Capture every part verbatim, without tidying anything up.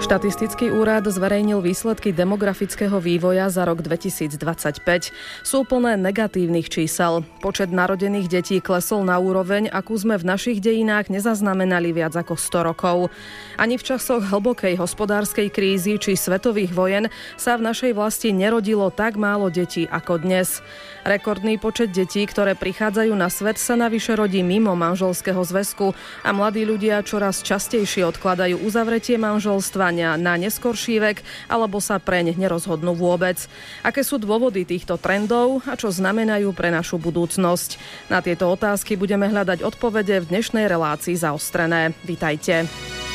Štatistický úrad zverejnil výsledky demografického vývoja za rok dvetisícdvadsaťpäť. Sú plné negatívnych čísel. Počet narodených detí klesol na úroveň, akú sme v našich dejinách nezaznamenali viac ako sto rokov. Ani v časoch hlbokej hospodárskej krízy či svetových vojen sa v našej vlasti nerodilo tak málo detí ako dnes. Rekordný počet detí, ktoré prichádzajú na svet, sa navyše rodí mimo manželského zväzku a mladí ľudia čoraz častejšie odkladajú uzavretie manželstva na neskorší vek, alebo sa preň nerozhodnú vôbec. Aké sú dôvody týchto trendov a čo znamenajú pre našu budúcnosť? Na tieto otázky budeme hľadať odpovede v dnešnej relácii Zaostrené. Vitajte.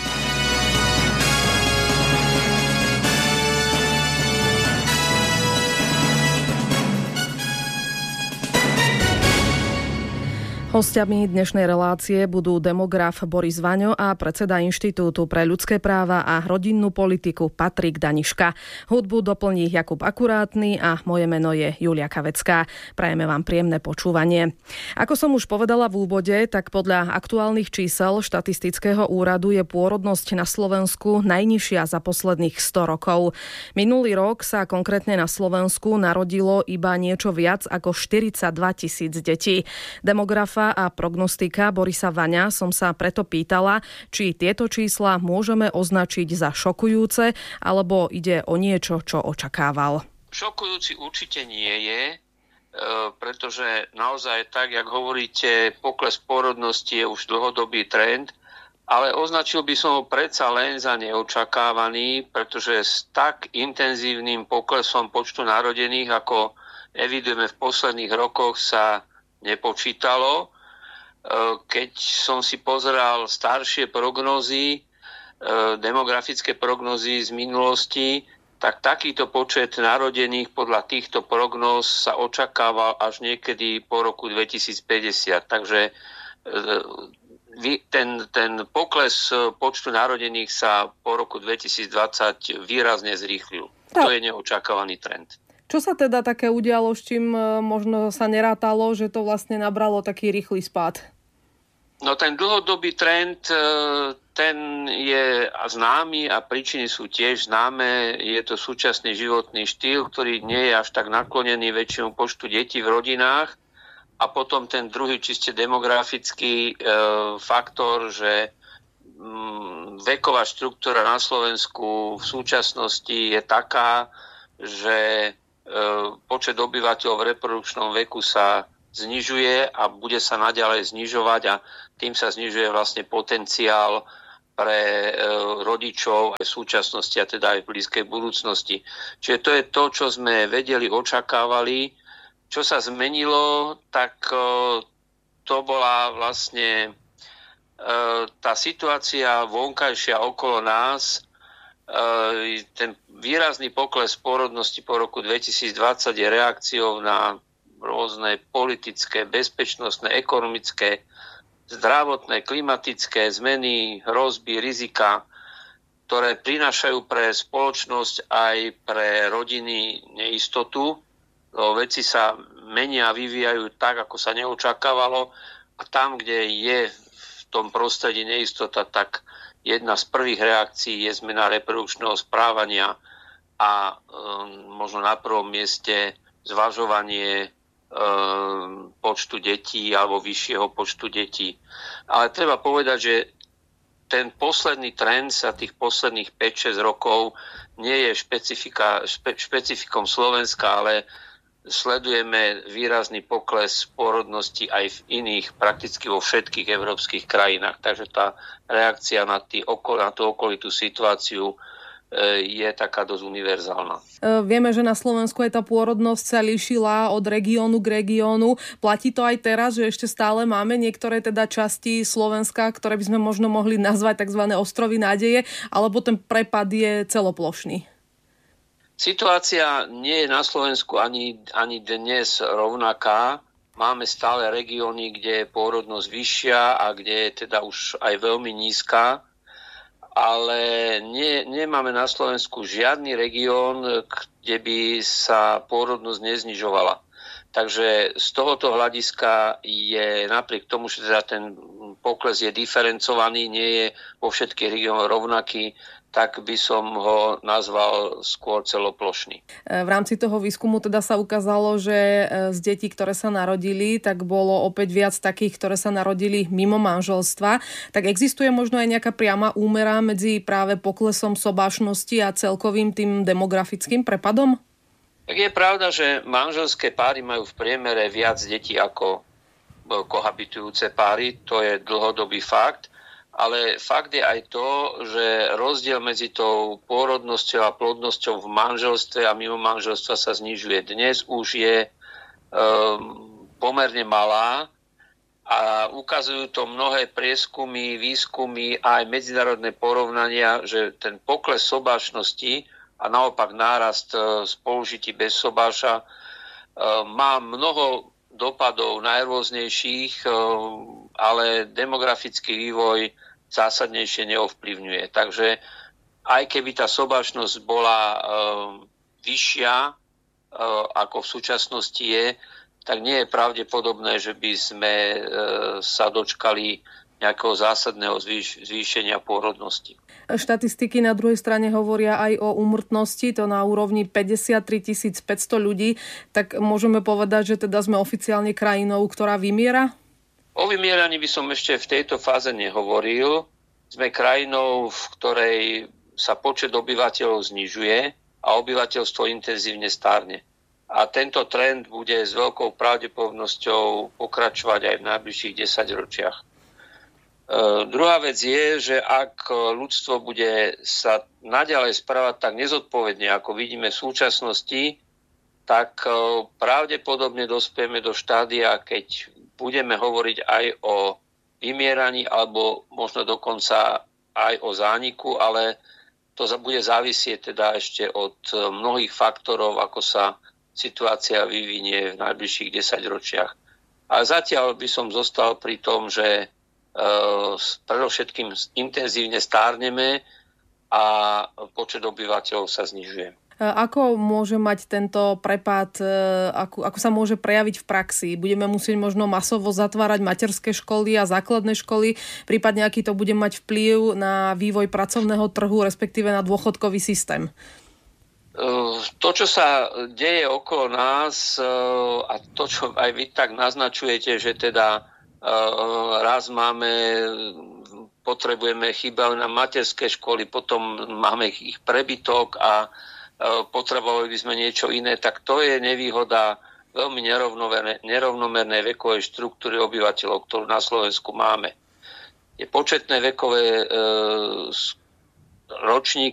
Hostiami dnešnej relácie budú demograf Boris Vaňo a predseda Inštitútu pre ľudské práva a rodinnú politiku Patrik Daniška. Hudbu doplní Jakub Akurátny a moje meno je Julia Kavecká. Prajeme vám príjemné počúvanie. Ako som už povedala v úvode, tak podľa aktuálnych čísel štatistického úradu je pôrodnosť na Slovensku najnižšia za posledných sto rokov. Minulý rok sa konkrétne na Slovensku narodilo iba niečo viac ako štyridsaťdva tisíc detí. Demografa a prognostika Borisa Vaňa som sa preto pýtala, či tieto čísla môžeme označiť za šokujúce, alebo ide o niečo, čo očakával. Šokujúci určite nie je, pretože naozaj tak, jak hovoríte, pokles pôrodnosti je už dlhodobý trend, ale označil by som ho predsa len za neočakávaný, pretože s tak intenzívnym poklesom počtu narodených, ako evidujeme v posledných rokoch, sa nepočítalo. Keď som si pozeral staršie prognózy, demografické prognózy z minulosti, tak takýto počet narodených podľa týchto prognóz sa očakával až niekedy po roku dvetisícpäťdesiat. Takže ten, ten pokles počtu narodených sa po roku dvetisícdvadsať výrazne zrýchlil. To je neočakávaný trend. Čo sa teda také udialo, s čím možno sa nerátalo, že to vlastne nabralo taký rýchly spád? No ten dlhodobý trend, ten je známy a príčiny sú tiež známe. Je to súčasný životný štýl, ktorý nie je až tak naklonený väčšiemu počtu detí v rodinách. A potom ten druhý čiste demografický e, faktor, že m, veková štruktúra na Slovensku v súčasnosti je taká, že počet obyvateľov v reprodukčnom veku sa znižuje a bude sa naďalej znižovať a tým sa znižuje vlastne potenciál pre rodičov aj v súčasnosti a teda aj v blízkej budúcnosti. Čiže to je to, čo sme vedeli, očakávali. Čo sa zmenilo, tak to bola vlastne tá situácia vonkajšia okolo nás. Ten výrazný pokles pôrodnosti po roku dvetisícdvadsať je reakciou na rôzne politické, bezpečnostné, ekonomické, zdravotné, klimatické zmeny, hrozby, rizika, ktoré prinášajú pre spoločnosť aj pre rodiny neistotu. Veci sa menia a vyvíjajú tak, ako sa neočakávalo. A tam, kde je v tom prostredí neistota, tak jedna z prvých reakcií je zmena reprodukčného správania a um, možno na prvom mieste zvažovanie um, počtu detí alebo vyššieho počtu detí. Ale treba povedať, že ten posledný trend sa tých posledných päť šesť rokov nie je špecifika, špe, špecifikom Slovenska, ale sledujeme výrazný pokles pôrodnosti aj v iných, prakticky vo všetkých európskych krajinách. Takže tá reakcia na, tý, na tú okolitú situáciu je taká dosť univerzálna. Vieme, že na Slovensku aj tá pôrodnosť sa líšila od regiónu k regiónu. Platí to aj teraz, že ešte stále máme niektoré teda časti Slovenska, ktoré by sme možno mohli nazvať tzv. Ostrovy nádeje, alebo ten prepad je celoplošný? Situácia nie je na Slovensku ani, ani dnes rovnaká. Máme stále regióny, kde je pôrodnosť vyššia a kde je teda už aj veľmi nízka. Ale nie, nemáme na Slovensku žiadny región, kde by sa pôrodnosť neznižovala. Takže z tohoto hľadiska je napriek tomu, že teda ten pokles je diferencovaný, nie je vo všetkých regiónoch rovnaký, tak by som ho nazval skôr celoplošný. V rámci toho výskumu teda sa ukázalo, že z detí, ktoré sa narodili, tak bolo opäť viac takých, ktoré sa narodili mimo manželstva. Tak existuje možno aj nejaká priama úmera medzi práve poklesom sobášnosti a celkovým tým demografickým prepadom? Tak je pravda, že manželské páry majú v priemere viac detí ako kohabitujúce páry. To je dlhodobý fakt. Ale fakt je aj to, že rozdiel medzi tou pôrodnosťou a plodnosťou v manželstve a mimo manželstva sa znižuje. Dnes už je um, pomerne malá a ukazujú to mnohé prieskumy, výskumy a aj medzinárodné porovnania, že ten pokles sobášnosti a naopak nárast spolužití bez sobáša um, má mnoho dopadov najrôznejších, um, ale demografický vývoj zásadnejšie neovplyvňuje. Takže aj keby tá sobášnosť bola e, vyššia, e, ako v súčasnosti je, tak nie je pravdepodobné, že by sme e, sa dočkali nejakého zásadného zvýš- zvýšenia pôrodnosti. Štatistiky na druhej strane hovoria aj o úmrtnosti, to na úrovni päťdesiattri tisíc päťsto ľudí. Tak môžeme povedať, že teda sme oficiálne krajinou, ktorá vymiera? O vymieraní by som ešte v tejto fáze nehovoril. Sme krajinou, v ktorej sa počet obyvateľov znižuje a obyvateľstvo intenzívne stárne. A tento trend bude s veľkou pravdepodobnosťou pokračovať aj v najbližších desaťročiach. E, druhá vec je, že ak ľudstvo bude sa naďalej správať tak nezodpovedne, ako vidíme v súčasnosti, tak e, pravdepodobne dospieme do štádia, keď budeme hovoriť aj o vymieraní alebo možno dokonca aj o zániku, ale to bude závisieť teda ešte od mnohých faktorov, ako sa situácia vyvinie v najbližších desaťročiach. Ale zatiaľ by som zostal pri tom, že e, predovšetkým intenzívne stárneme a počet obyvateľov sa znižuje. Ako môže mať tento prepad, ako, ako sa môže prejaviť v praxi? Budeme musieť možno masovo zatvárať materské školy a základné školy, prípadne aký to bude mať vplyv na vývoj pracovného trhu, respektíve na dôchodkový systém? To, čo sa deje okolo nás a to, čo aj vy tak naznačujete, že teda raz máme, potrebujeme, chýbajú nám materské školy, potom máme ich prebytok a potrebovali by sme niečo iné, tak to je nevýhoda veľmi nerovnomernej vekovej štruktúry obyvateľov, ktorú na Slovensku máme. Je početné vekové e, ročníky